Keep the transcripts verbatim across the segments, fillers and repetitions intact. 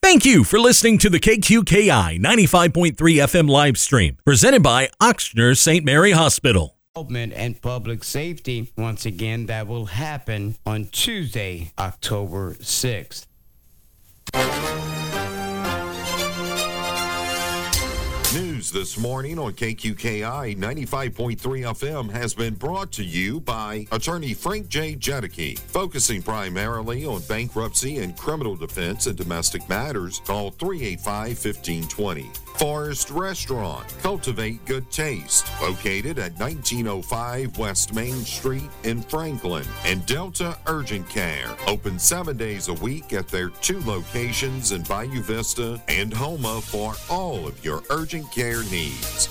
Thank you for listening to the K Q K I ninety-five point three F M live stream, presented by Ochsner Saint Mary Hospital. And public safety. Once again, that will happen on Tuesday, October sixth. News this morning on K Q K I ninety-five point three F M has been brought to you by attorney Frank J. Jedicke. Focusing primarily on bankruptcy and criminal defense and domestic matters, call three eight five, one five two zero. Forest Restaurant, cultivate good taste, located at nineteen oh five West Main Street in Franklin. And Delta Urgent Care, open seven days a week at their two locations in Bayou Vista and Homa for all of your urgent care needs.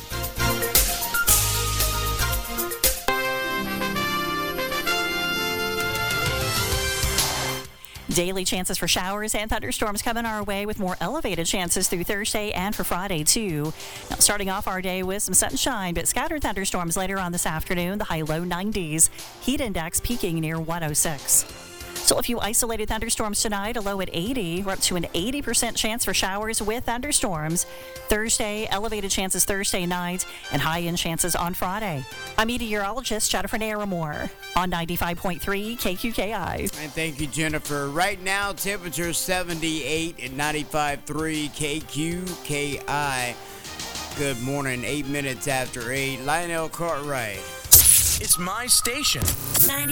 Daily chances for showers and thunderstorms coming our way with more elevated chances through Thursday and for Friday, too. Now, starting off our day with some sunshine, but scattered thunderstorms later on this afternoon, the high low nineties. Heat index peaking near one oh six. Still a few isolated thunderstorms tonight, a low at eighty. We're up to an eighty percent chance for showers with thunderstorms. Thursday, elevated chances Thursday night, and high-end chances on Friday. I'm meteorologist Jennifer Naramore on ninety-five point three K Q K I. And thank you, Jennifer. Right now, temperature seventy-eight at ninety-five point three K Q K I. Good morning, eight minutes after eight. Lionel Cartwright. It's my station. ninety